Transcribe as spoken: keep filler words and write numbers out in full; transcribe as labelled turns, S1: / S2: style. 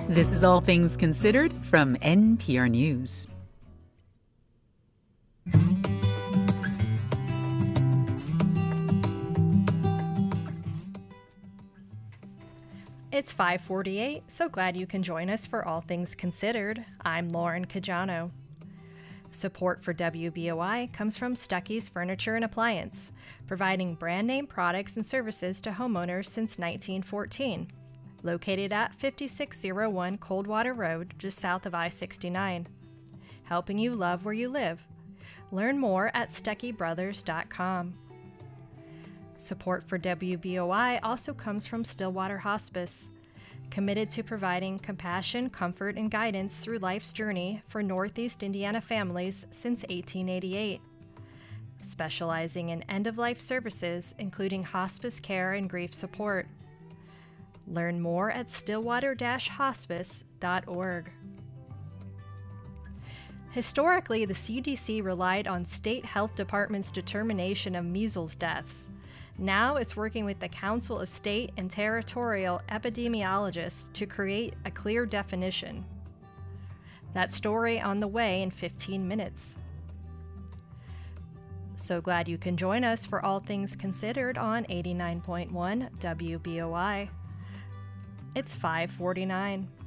S1: This is All Things Considered from N P R News.
S2: It's five forty-eight, so glad you can join us for All Things Considered. I'm Lauren Cajano. Support for W B O I comes from Stuckey's Furniture and Appliance, providing brand name products and services to homeowners since nineteen fourteen. Located at fifty-six oh one Coldwater Road, just south of I sixty-nine. Helping you love where you live. Learn more at stuckey brothers dot com. Support for W B O I also comes from Stillwater Hospice, committed to providing compassion, comfort, and guidance through life's journey for Northeast Indiana families since eighteen eighty-eight. Specializing in end-of-life services, including hospice care and grief support. Learn more at stillwater dash hospice dot org. Historically, the C D C relied on state health departments' determination of measles deaths. Now it's working with the Council of State and Territorial Epidemiologists to create a clear definition. That story on the way in fifteen minutes. So glad you can join us for All Things Considered on eighty-nine point one W B O I. It's five forty-nine.